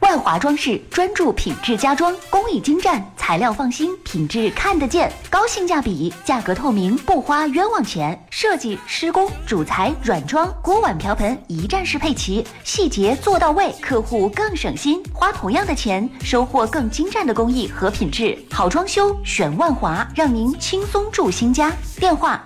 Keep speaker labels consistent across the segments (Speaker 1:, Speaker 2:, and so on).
Speaker 1: 万华装饰专注品质家装，工艺精湛，材料放心，品质看得见，高性价比，价格透明，不花冤枉钱。设计、施工、主材、软装、锅碗瓢盆一站式配齐，细节做到位，客户更省心，花同样的钱，收获更精湛的工艺和品质。好装修选万华，让您轻松住新家。电话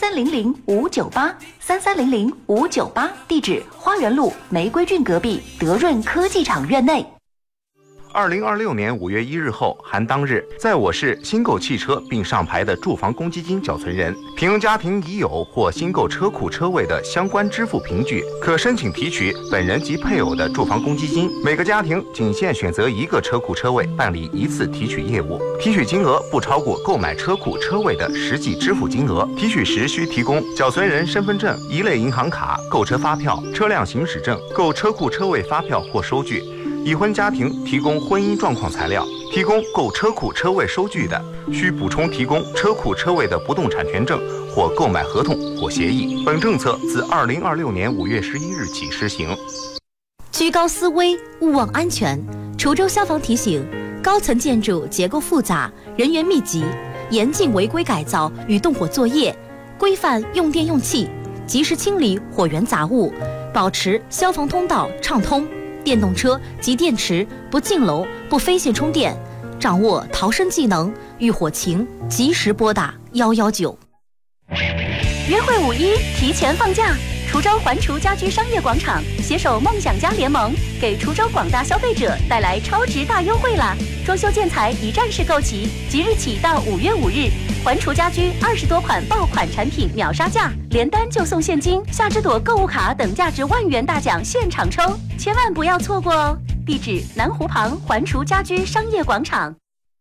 Speaker 1: 3300-598，3300-598，地址花园路玫瑰郡隔壁德润科技厂院内。
Speaker 2: 2026年5月1日后含当日，在我市新购汽车并上牌的住房公积金缴存人，凭家庭已有或新购车库车位的相关支付凭据，可申请提取本人及配偶的住房公积金。每个家庭仅限选择一个车库车位办理一次提取业务，提取金额不超过购买车库车位的实际支付金额。提取时需提供缴存人身份证、一类银行卡、购车发票、车辆行驶证、购车库车位发票或收据。已婚家庭提供婚姻状况材料，提供购车库车位收据的，需补充提供车库车位的不动产权证或购买合同或协议。本政策自2026年5月11日起施行。
Speaker 3: 居高思危，勿忘安全。滁州消防提醒：高层建筑结构复杂，人员密集，严禁违规改造与动火作业，规范用电用气，及时清理火源杂物，保持消防通道畅通。电动车及电池不进楼、不飞线充电，掌握逃生技能，遇火情及时拨打119。
Speaker 1: 约会5·1提前放假，滁州环滁家居商业广场携手梦想家联盟，给滁州广大消费者带来超值大优惠啦！装修建材一站式购齐，即日起到5月5日，环滁家居20多款爆款产品秒杀价，连单就送现金、夏之朵购物卡等价值万元大奖现场抽，千万不要错过哦！地址：南湖旁环滁家居商业广场。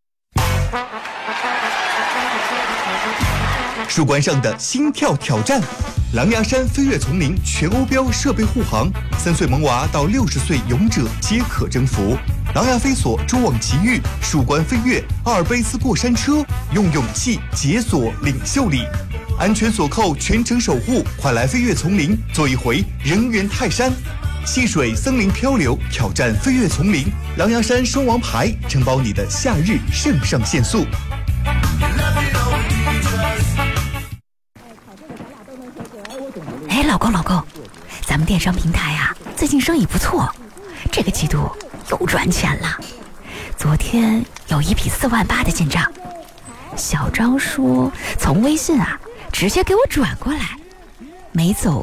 Speaker 4: 树冠上的心跳挑战，狼牙山飞跃丛林全欧标设备护航，3岁萌娃到60岁勇者皆可征服。狼牙飞索蛛网奇遇，树冠飞跃，阿尔卑斯过山车，用勇气解锁领袖力，安全锁扣全程守护，快来飞跃丛林，做一回人猿泰山。戏水森林漂流，挑战飞跃丛林，狼牙山双王牌承包你的夏日肾上腺素。
Speaker 5: 哎，老公，咱们电商平台啊，最近生意不错，这个季度又赚钱了。昨天有一笔4万8的进账，小张说从微信啊直接给我转过来，没走